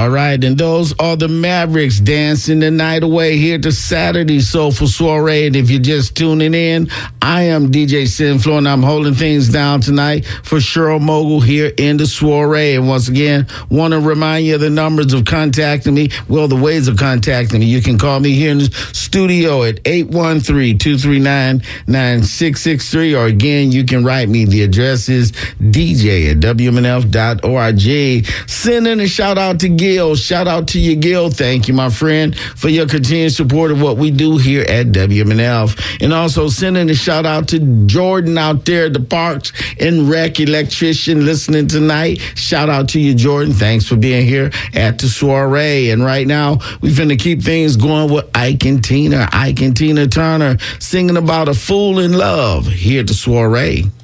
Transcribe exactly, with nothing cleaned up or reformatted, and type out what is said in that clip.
All right, and those are the Mavericks dancing the night away here to Saturday Soulful Soiree. And if you're just tuning in, I am D J Sinflow, and I'm holding things down tonight for Cheryl Mogul here in the soiree. And once again, want to remind you of the numbers of contacting me. Well, the ways of contacting me. You can call me here in the studio at eight one three, two three nine, nine six six three, or again, you can write me. The address is D J at W M N F dot org. Sending a shout out to Gil. Shout out to you, Gil. Thank you, my friend, for your continued support of what we do here at W M N F. And also sending a shout out to Jordan out there at the Parks and Rec electrician listening tonight. Shout out to you, Jordan. Thanks for being here at the soiree. And right now, we finna keep things going with Ike and Tina. Ike and Tina Turner singing about a fool in love here at the soiree.